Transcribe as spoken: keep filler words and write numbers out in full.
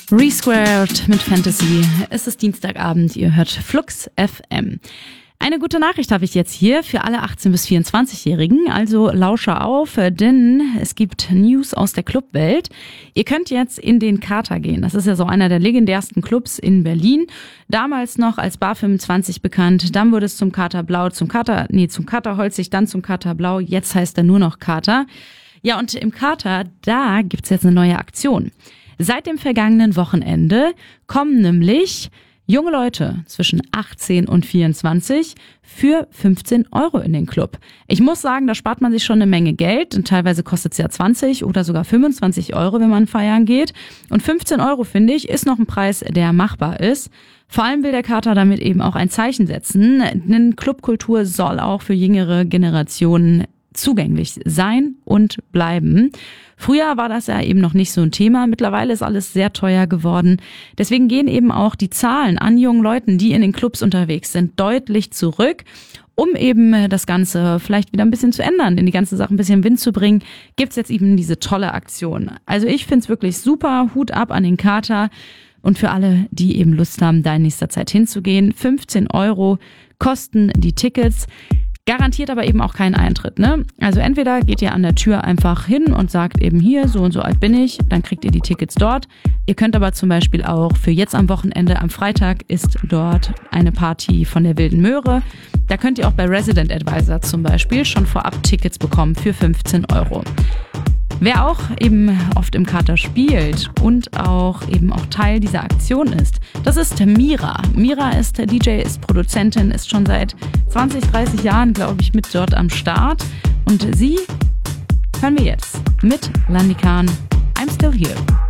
Resquared mit Fantasy. Es ist Dienstagabend, ihr hört Flux F M. Eine gute Nachricht habe ich jetzt hier für alle achtzehn- bis vierundzwanzigjährigen, also lausche auf, denn es gibt News aus der Clubwelt. Ihr könnt jetzt in den Kater gehen. Das ist ja so einer der legendärsten Clubs in Berlin. Damals noch als Bar fünfundzwanzig bekannt, dann wurde es zum Kater Blau, zum Kater, nee, zum Kater Holzig, dann zum Kater Blau, jetzt heißt er nur noch Kater. Ja, und im Kater, da gibt's jetzt eine neue Aktion. Seit dem vergangenen Wochenende kommen nämlich junge Leute zwischen achtzehn und vierundzwanzig für fünfzehn Euro in den Club. Ich muss sagen, da spart man sich schon eine Menge Geld und teilweise kostet es ja zwanzig oder sogar fünfundzwanzig Euro, wenn man feiern geht. Und fünfzehn Euro, finde ich, ist noch ein Preis, der machbar ist. Vor allem will der Kater damit eben auch ein Zeichen setzen, denn Clubkultur soll auch für jüngere Generationen zugänglich sein und bleiben. Früher war das ja eben noch nicht so ein Thema. Mittlerweile ist alles sehr teuer geworden. Deswegen gehen eben auch die Zahlen an jungen Leuten, die in den Clubs unterwegs sind, deutlich zurück. Um eben das Ganze vielleicht wieder ein bisschen zu ändern, in die ganze Sache ein bisschen Wind zu bringen, gibt's jetzt eben diese tolle Aktion. Also ich find's wirklich super. Hut ab an den Kater. Und für alle, die eben Lust haben, da in nächster Zeit hinzugehen, fünfzehn Euro kosten die Tickets. Garantiert aber eben auch keinen Eintritt, ne? Also entweder geht ihr an der Tür einfach hin und sagt eben hier, so und so alt bin ich, dann kriegt ihr die Tickets dort. Ihr könnt aber zum Beispiel auch für jetzt am Wochenende, am Freitag ist dort eine Party von der Wilden Möhre. Da könnt ihr auch bei Resident Advisor zum Beispiel schon vorab Tickets bekommen für fünfzehn Euro. Wer auch eben oft im Kater spielt und auch eben auch Teil dieser Aktion ist, das ist Mira. Mira ist D J, ist Produzentin, ist schon seit zwanzig, dreißig Jahren, glaube ich, mit dort am Start. Und sie hören wir jetzt mit Landikan, I'm Still Here.